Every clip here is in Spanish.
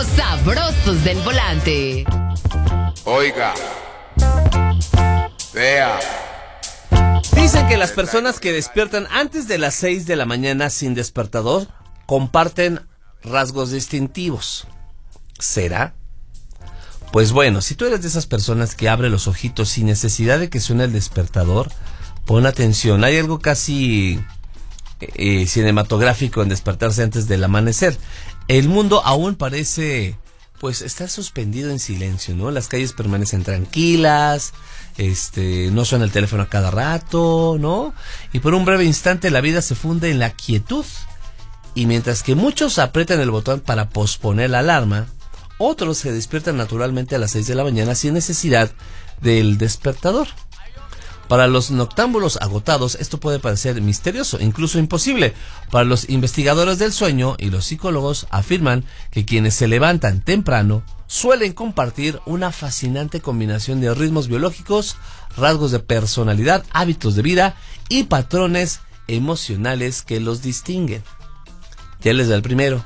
sabrosos del volante. Oiga, vea. Dicen que las personas que despiertan antes de las 6 de la mañana sin despertador comparten rasgos distintivos. ¿Será? Pues bueno, si tú eres de esas personas que abre los ojitos sin necesidad de que suene el despertador, pon atención. Hay algo casi cinematográfico en despertarse antes del amanecer. El mundo aún parece pues estar suspendido en silencio, ¿no? Las calles permanecen tranquilas, no suena el teléfono a cada rato, ¿no? Y por un breve instante la vida se funde en la quietud. Y mientras que muchos aprietan el botón para posponer la alarma, otros se despiertan naturalmente a las 6 de la mañana sin necesidad del despertador. Para los noctámbulos agotados esto puede parecer misterioso, incluso imposible. Para los investigadores del sueño y los psicólogos afirman que quienes se levantan temprano suelen compartir una fascinante combinación de ritmos biológicos, rasgos de personalidad, hábitos de vida y patrones emocionales que los distinguen. Ya les da el primero.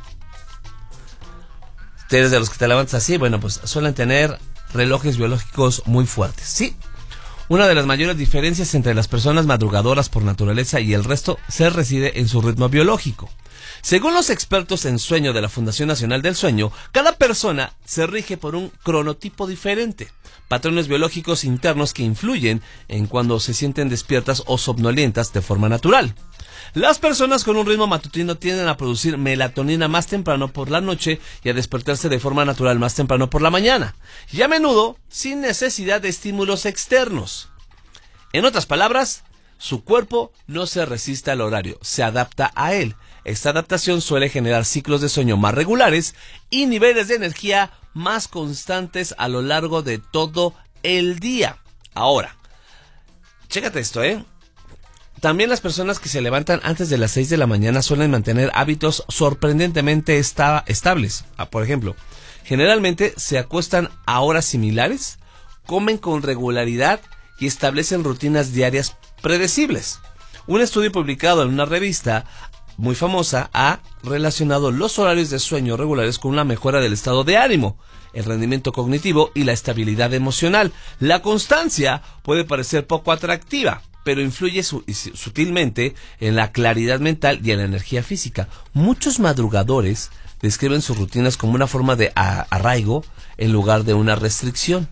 Ustedes de los que te levantas así, bueno, pues suelen tener relojes biológicos muy fuertes, ¿sí? Una de las mayores diferencias entre las personas madrugadoras por naturaleza y el resto se reside en su ritmo biológico. Según los expertos en sueño de la Fundación Nacional del Sueño, cada persona se rige por un cronotipo diferente, patrones biológicos internos que influyen en cuando se sienten despiertas o somnolientas de forma natural. Las personas con un ritmo matutino tienden a producir melatonina más temprano por la noche y a despertarse de forma natural más temprano por la mañana, y a menudo sin necesidad de estímulos externos. En otras palabras, su cuerpo no se resiste al horario, se adapta a él. Esta adaptación suele generar ciclos de sueño más regulares y niveles de energía más constantes a lo largo de todo el día. Ahora, chécate esto, También las personas que se levantan antes de las 6 de la mañana suelen mantener hábitos sorprendentemente estables. Por ejemplo, generalmente se acuestan a horas similares, comen con regularidad y establecen rutinas diarias predecibles. Un estudio publicado en una revista muy famosa ha relacionado los horarios de sueño regulares con una mejora del estado de ánimo, el rendimiento cognitivo y la estabilidad emocional. La constancia puede parecer poco atractiva, pero influye sutilmente en la claridad mental y en la energía física. Muchos madrugadores describen sus rutinas como una forma de arraigo en lugar de una restricción.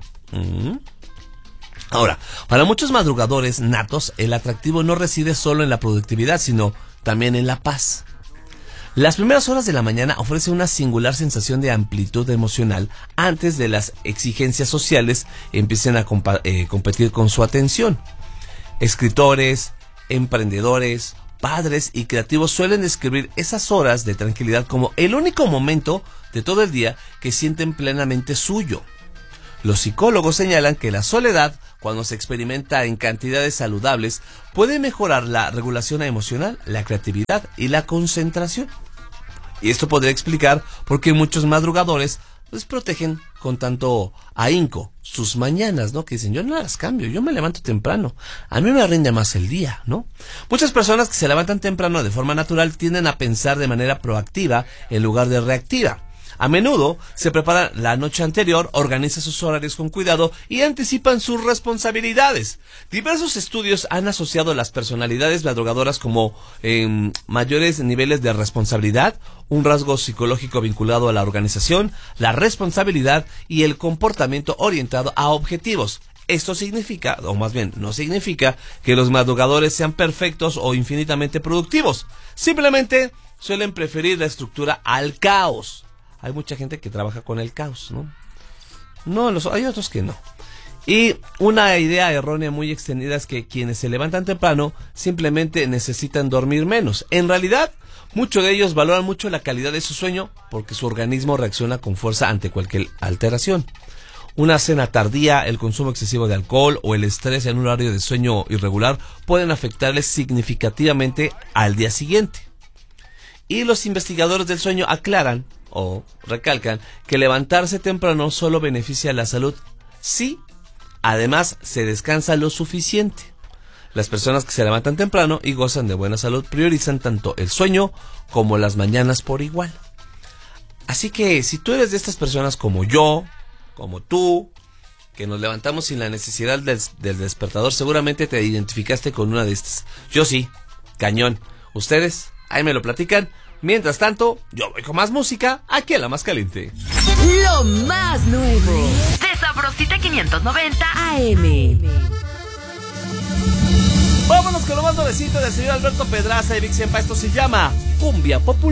Ahora, para muchos madrugadores natos, el atractivo no reside solo en la productividad, sino también en la paz. Las primeras horas de la mañana ofrecen una singular sensación de amplitud emocional antes de las exigencias sociales empiecen a competir con su atención. Escritores, emprendedores, padres y creativos suelen describir esas horas de tranquilidad como el único momento de todo el día que sienten plenamente suyo. Los psicólogos señalan que la soledad, cuando se experimenta en cantidades saludables, puede mejorar la regulación emocional, la creatividad y la concentración. Y esto podría explicar por qué muchos madrugadores pues protegen con tanto ahínco sus mañanas, ¿no? Que dicen, yo no las cambio, yo me levanto temprano, a mí me rinde más el día, ¿no? Muchas personas que se levantan temprano de forma natural tienden a pensar de manera proactiva en lugar de reactiva. A menudo se preparan la noche anterior, organizan sus horarios con cuidado y anticipan sus responsabilidades. Diversos estudios han asociado las personalidades madrugadoras como mayores niveles de responsabilidad, un rasgo psicológico vinculado a la organización, la responsabilidad y el comportamiento orientado a objetivos. Esto significa, o más bien no significa, que los madrugadores sean perfectos o infinitamente productivos. Simplemente suelen preferir la estructura al caos. Hay mucha gente que trabaja con el caos, ¿no? Hay otros que no. Y una idea errónea muy extendida es que quienes se levantan temprano simplemente necesitan dormir menos. En realidad, muchos de ellos valoran mucho la calidad de su sueño porque su organismo reacciona con fuerza ante cualquier alteración. Una cena tardía, el consumo excesivo de alcohol o el estrés en un horario de sueño irregular pueden afectarles significativamente al día siguiente. Y los investigadores del sueño aclaran o recalcan que levantarse temprano solo beneficia a la salud si además se descansa lo suficiente. Las personas que se levantan temprano y gozan de buena salud priorizan tanto el sueño como las mañanas por igual. Así que si tú eres de estas personas como yo, como tú, que nos levantamos sin la necesidad del despertador, seguramente te identificaste con una de estas. Yo sí, cañón. ¿Ustedes? Ahí me lo platican. Mientras tanto, yo voy con más música aquí en La Más Caliente. Lo más nuevo de Sabrosita 590 AM. Vámonos con lo más nuevecito del señor Alberto Pedraza y Vic Sempa. Esto se llama Cumbia Popular.